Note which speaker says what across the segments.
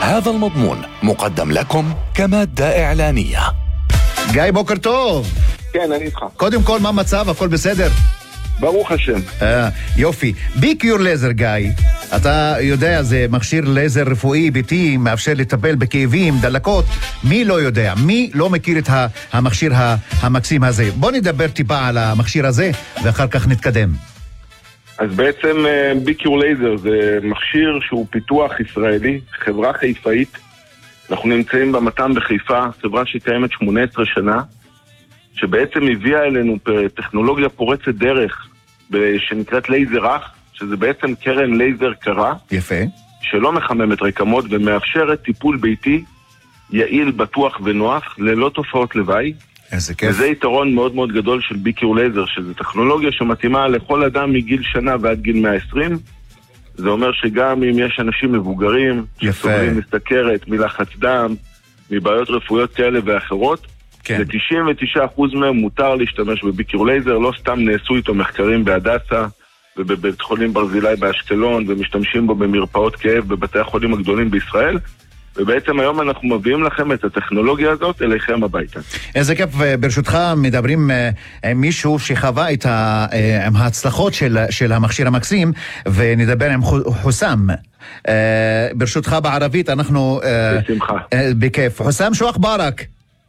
Speaker 1: هذا المضمون مقدم لكم كمادة إعلانية.
Speaker 2: גיא, בוקר טוב.
Speaker 3: כן, אני איתך.
Speaker 2: קודם כל, מה מצב? הכל בסדר?
Speaker 3: ברוך השם.
Speaker 2: יופי. ביקיור לייזר, גיא. אתה יודע, זה מכשיר לייזר רפואי ביתי, מאפשר לטפל בכאבים, דלקות. מי לא יודע? מי לא מכיר את המכשיר המקסים הזה? בוא נדבר טיפה על המכשיר הזה, ואחר כך נתקדם.
Speaker 3: אז בעצם ביקיור לייזר זה מכשיר שהוא פיתוח ישראלי, חברה חיפאית. אנחנו נמצאים במתן בחיפה, חברה שקיימת 18 שנה, שבעצם הביאה אלינו טכנולוגיה פורצת דרך שנקראת לייזר אח, שזה בעצם קרן לייזר קרה.
Speaker 2: יפה.
Speaker 3: שלא מחממת רקמות ומאפשרת טיפול ביתי יעיל, בטוח ונוח, ללא תופעות לוואי.
Speaker 2: איזה כיף.
Speaker 3: וזה יתרון מאוד מאוד גדול של ביקיור לייזר, שזה טכנולוגיה שמתאימה לכל אדם מגיל שנה ועד גיל 120. זה אומר שגם אם יש אנשים מבוגרים, שסובלים מסתכרת, מלחץ דם, מבעיות רפואיות כאלה ואחרות,
Speaker 2: כן.
Speaker 3: ל-99% מהם מותר להשתמש בביקיור לייזר, לא סתם נעשו איתו מחקרים בהדסה, ובבית חולים ברזילי באשקלון, ומשתמשים בו במרפאות כאב בבתי החולים הגדולים בישראל, ובעצם היום אנחנו מביאים לכם את הטכנולוגיה הזאת אליכם הביתה.
Speaker 2: איזה כיף, ברשותך מדברים עם מישהו שחווה עם ההצלחות של המכשיר המקסים, ונדבר עם חוסם. ברשותך בערבית אנחנו...
Speaker 3: בשמחה.
Speaker 2: בכיף. חוסם, شو أخبارك؟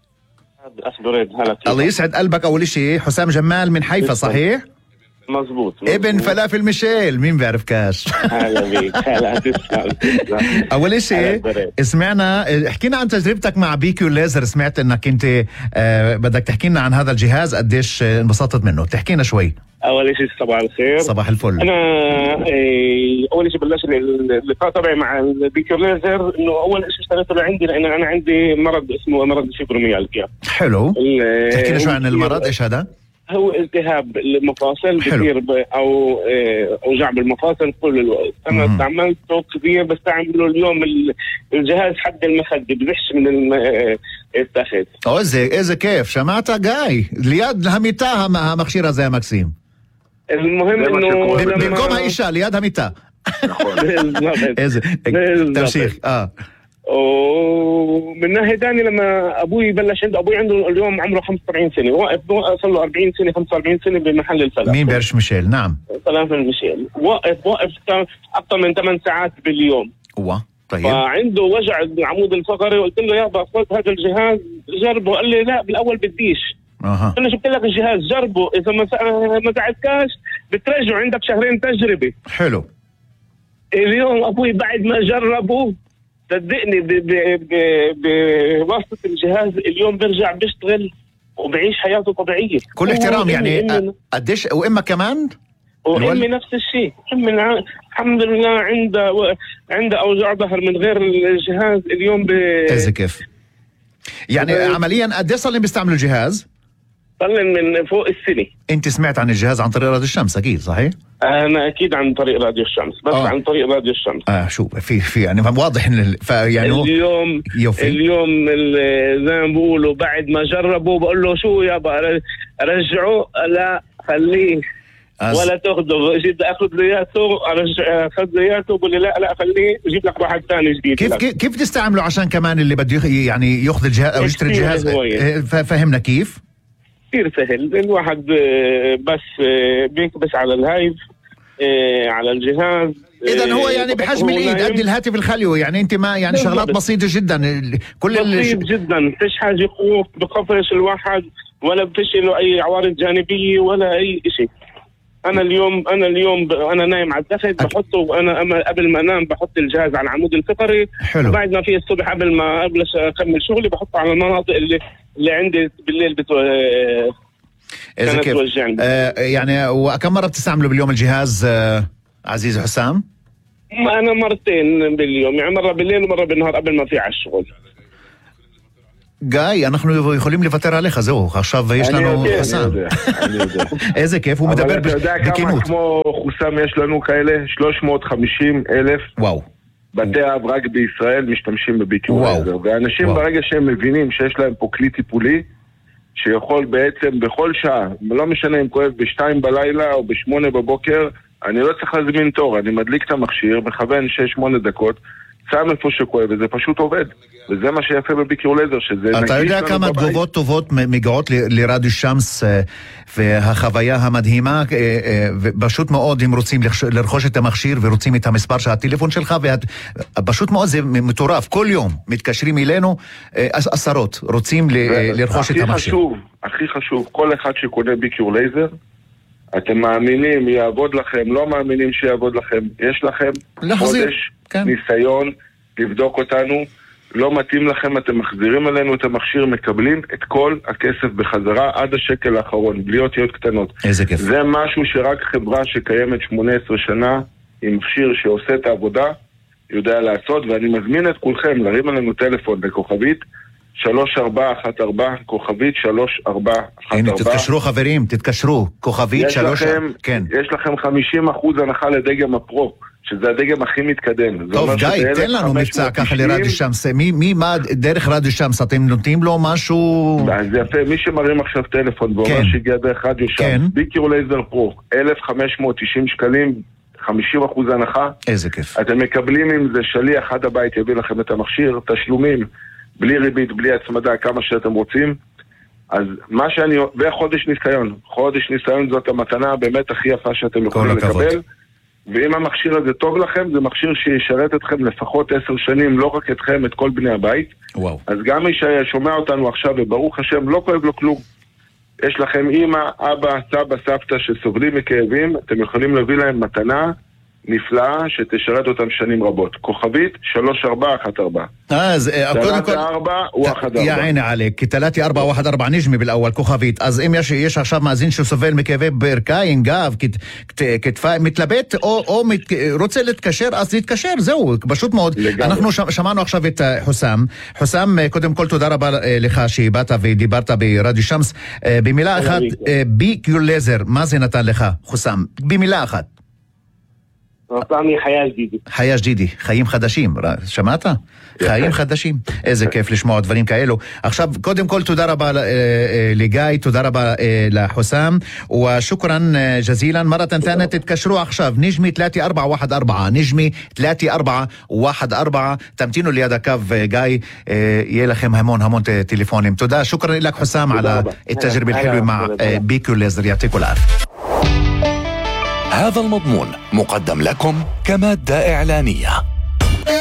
Speaker 2: الله يسعد قلبك. أول شيء حسام جمال من حيفا صحيح؟
Speaker 3: مظبوط.
Speaker 2: ابن فلافل ميشيل، مين بيعرفكاش؟
Speaker 3: هلا بيك. هلا تسلم.
Speaker 2: أول شيء سمعنا، احكينا عن تجربتك مع بيكيور ليزر. سمعت انك انت بدك تحكي لنا عن هذا الجهاز، قديش انبسطت منه؟ تحكينا شوي.
Speaker 4: اول شيء صباح الخير.
Speaker 2: صباح الفل.
Speaker 4: انا اول شيء بلشنا اللقاء تبعي مع البيكيور ليزر انه اول شيء اشتغلت له عندي لان انا عندي مرض اسمه مرض الفيبروميالجيا.
Speaker 2: حلو. تحكينا شوي عن المرض. ايش هذا؟
Speaker 4: هو التهاب المفاصل بصير او اوجاع بالمفاصل كل الوقت. انا استعملته كثير، بستعمله اليوم الجهاز حد المخده بزحش من التخت.
Speaker 2: איזה כיף. שמעת גיא? ליד המיטה המכשיר הזה המקסים.
Speaker 4: المهم انه
Speaker 2: במקום האישה ליד המיטה.
Speaker 3: נכון.
Speaker 2: איזה תמשיך.
Speaker 4: ومن ناحية ثانية لما أبوي بلش أبوي عنده اليوم عمره 45 سنة، وصل له 40 سنة 45 سنة بمحل الفلافل.
Speaker 2: مين بيرش ميشيل؟ نعم.
Speaker 4: فلافل ميشيل. واقف أكثر من 8 ساعات باليوم.
Speaker 2: طيب.
Speaker 4: فعنده وجع بالعمود الفقري، قلت له يابا خذ هذا الجهاز جربه. قال لي لا بالأول بديش. أنا جبت لك الجهاز جربه، إذا ما ساعدكاش بترجعه، عندك 2 شهر تجربة.
Speaker 2: حلو.
Speaker 4: اليوم أبوي بعد ما جربه صدقني بواسطة الجهاز اليوم برجع بيشتغل وبعيش حياته طبيعية.
Speaker 2: كل احترام. يعني قديش وإما كمان؟
Speaker 4: وإمي نفس الشيء. إمي الحمد لله عنده أوجاع ظهر من غير الجهاز اليوم
Speaker 2: إذا كيف؟ يعني عمليا قد ايش صار لهم بيستعملوا الجهاز؟
Speaker 4: صار من فوق السنة.
Speaker 2: انت سمعت عن الجهاز عن طريق راديو الشمس اكيد صحيح؟
Speaker 4: انا اكيد عن طريق راديو الشمس، بس عن طريق راديو الشمس.
Speaker 2: شو في يعني واضح ان يعني
Speaker 4: اليوم زي ما بقولوا بعد ما جربوا بقول له شو يابا رجعوا، لا خليه ولا تاخذه. جيت اخذ له اياه اخذ له اياه بقول لي لا خليه اجيب لك واحد ثاني جديد.
Speaker 2: كيف تستعمله عشان كمان اللي بده يعني ياخذ الجهاز او يشتري الجهاز؟ فهمنا كيف؟
Speaker 4: كثير سهل. الواحد بس بيكبس على الهايف على الجهاز.
Speaker 2: إذا هو يعني بحجم الإيد قد الهاتف الخلوي. يعني أنت ما يعني شغلات بسيطة جدا.
Speaker 4: بسيط جدا، فيش حاجة يخوف بخفش الواحد ولا بفيش له أي عوارض جانبية ولا أي شيء. أنا اليوم أنا نايم على التخت بحطه. أنا قبل ما أنام بحط الجهاز على العمود الفقري.
Speaker 2: حلو.
Speaker 4: بعد ما في الصبح قبل ما أبلش أكمل شغلي بحطه على المناطق اللي عندي بالليل
Speaker 2: إذا كيف يعني. وكم مرة بتستعملوا باليوم الجهاز عزيز حسام؟
Speaker 4: أنا مرتين باليوم، يعني مرة بالليل ومرة بالنهار قبل ما في على الشغل.
Speaker 2: גיא, אנחנו יכולים לוותר עליך, זהו, עכשיו יש לנו חסם. איזה כיף, הוא מדבר בכנות.
Speaker 3: אתה יודע כמה כמו חוסם יש לנו כאלה? 350,000 בתי אב רק בישראל משתמשים בביקיור לייזר. ואנשים ברגע שהם מבינים שיש להם פה כלי טיפולי, שיכול בעצם בכל שעה, לא משנה אם כואב ב2 בלילה או ב8 בבוקר, אני לא צריך להזמין תור, אני מדליק את המכשיר, מכוון 6-8 דקות, שם איפה שכואב, וזה פשוט עובד. וזה מה שיפה בביק יור לייזר, שזה...
Speaker 2: אתה יודע כמה תגובות טובות מגיעות לרדיו שמס, והחוויה המדהימה, ופשוט מאוד הם רוצים לרכוש את המכשיר, ורוצים את המספר של הטלפון שלך, ופשוט מאוד זה מטורף. כל יום מתקשרים אלינו עשרות, רוצים לרכוש את המכשיר.
Speaker 3: הכי חשוב, כל אחד שקונה ביק יור לייזר, אתם מאמינים, יעבוד לכם, לא מאמינים שיעבוד לכם, יש לכם חודש ניסיון לבדוק אותנו, לא מתאים לכם, אתם מחזירים עלינו את המכשיר, מקבלים את כל הכסף בחזרה עד השקל האחרון, בלי אותיות קטנות.
Speaker 2: איזה כיף.
Speaker 3: זה משהו שרק חברה שקיימת 18 שנה, עם מכשיר שעושה את העבודה, יודע לעשות, ואני מזמין את כולכם להרים עלינו טלפון בכוכבית 3414, כוכבית 3414.
Speaker 2: הנה, תתקשרו חברים, תתקשרו, כוכבית 3... כן.
Speaker 3: יש לכם 50% הנחה לדגם הפרו, שזה הדגם הכי מתקדם.
Speaker 2: טוב, גיא, תן לנו מבצע ככה לרדיו שמס. מה דרך רדיו שמס? אתם נותנים לו משהו...
Speaker 3: זה יפה, מי שמרים עכשיו טלפון ואומר שהגיע דרך רדיו שמס, ביק יור לייזר פרו, 1,590 שקלים, 50% הנחה.
Speaker 2: איזה כיף.
Speaker 3: אתם מקבלים עם זה שליח עד הבית יביא לכם את המכשיר, תשלומים, בלי ריבית, בלי הצמדה, כמה שאתם רוצים. אז מה שאני... וחודש ניסיון. חודש ניסיון זאת המתנה באמת הכי יפה שאתם יכולים לקבל. ואם המכשיר הזה טוב לכם, זה מכשיר שישרת אתכם לפחות 10 שנים, לא רק אתכם, את כל בני הבית.
Speaker 2: וואו. אז
Speaker 3: גם מי ששומע אותנו עכשיו, וברוך השם, לא כואב לו כלום. יש לכם אמא, אבא, סבא, סבתא שסובלים מכאבים, אתם יכולים להביא להם מתנה נפלאה שתשרת אותם שנים רבות. כוכבית 3414.
Speaker 2: אז קודם כל
Speaker 3: 4 הוא 14.
Speaker 2: יא עיני עליק, 3414 נג'מי באלאול כוכבית. אז אם יש עכשיו מאזין שסובל מכאבי ברכיים, גב, כתפיים, מתלבט או רוצה להתקשר, אז להתקשר, זהו, פשוט מאוד. אנחנו שמענו עכשיו את חוסם. חוסם, קודם כל תודה רבה לך שבאת ודיברת ברדיו שמס. במילה אחת, ביק יור לייזר, מה זה נתן לך, חוסם? במילה אחת.
Speaker 4: נתני חיה ג'דידי.
Speaker 2: חיה ג'דידי, חיים חדשים, שמעת? חיים חדשים. איזה כיף לשמוע דברים כאלו. עכשיו, קודם כל, תודה רבה לגיא, תודה רבה לחוסם, ושוקרן ג'זילן. מרתן תנה, תתקשרו עכשיו, נג'מי 3414, נג'מי 3414, תמתינו ליד הקו, גיא, יהיה לכם המון טלפונים. תודה, שוקרן לך חוסם, על التجربة الحلوة مع بيك يور ليزر. يعطيكم العافية.
Speaker 1: هذا المضمون مقدم لكم كمادة إعلانية.